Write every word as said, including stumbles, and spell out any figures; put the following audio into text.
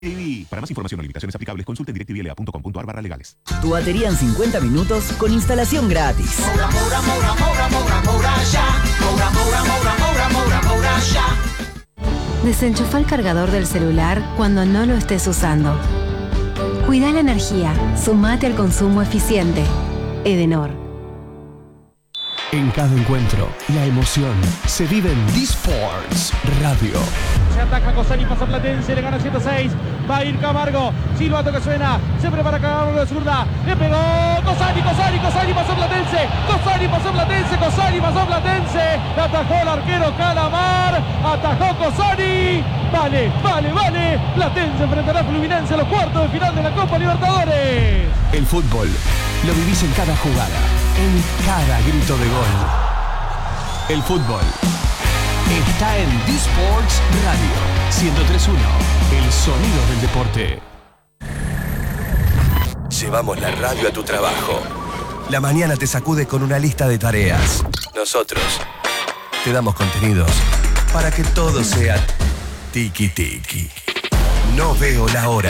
Para más información o limitaciones aplicables, consulte en directvla.com.ar barra legales. Tu batería en cincuenta minutos con instalación gratis. Moura, Moura, Moura, Moura, Moura, Moura, ya. Moura, Moura, Moura, Moura, Moura, Moura, ya. Desenchufa el cargador del celular cuando no lo estés usando. Cuida la energía. Sumate al consumo eficiente. Edenor. En cada encuentro, la emoción se vive en D-Sports Radio. Se ataca Cosani, pasa Platense, le gana ciento seis. Va a ir Camargo. Silbato que suena. Se prepara Camargo de zurda. Le pegó Cosani, Cosani, Cosani, pasó Platense. Cosani, pasó Platense. Cosani, pasó Platense. La atajó el arquero Calamar. Atajó Cosani. Vale, vale, vale. Platense enfrentará a Fluminense en los cuartos de final de la Copa Libertadores. El fútbol lo vivís en cada jugada, en cada grito de gol. El fútbol está en D-Sports Radio ciento tres punto uno, el sonido del deporte. Llevamos la radio a tu trabajo. La mañana te sacude con una lista de tareas. Nosotros te damos contenidos para que todo sea tiki tiki. No veo la hora.